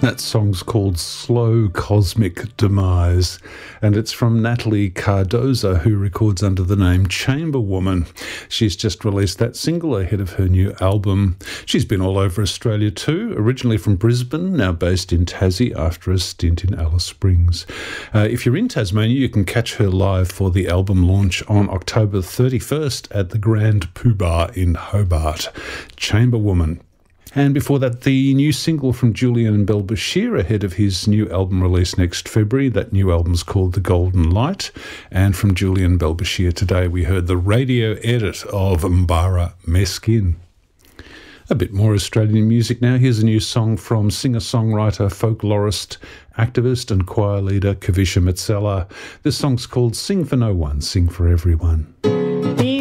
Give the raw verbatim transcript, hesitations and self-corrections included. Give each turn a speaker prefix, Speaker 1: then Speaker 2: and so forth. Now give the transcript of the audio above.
Speaker 1: That song's called Slow Cosmic Demise, and it's from Natalie Cardoza, who records under the name Chamber Woman. She's just released that single ahead of her new album. She's been all over Australia too, originally from Brisbane, now based in Tassie after a stint in Alice Springs. Uh, if you're in Tasmania, you can catch her live for the album launch on October thirty-first at the Grand Poobah in Hobart. Chamber Woman. And before that, the new single from Julian Bel-Bashir ahead of his new album release next February. That new album's called The Golden Light. And from Julian Bel-Bashir today, we heard the radio edit of Mbara Meskin. A bit more Australian music now. Here's a new song from singer-songwriter, folklorist, activist and choir leader Kavisha Matsela. This song's called Sing for No One, Sing for Everyone.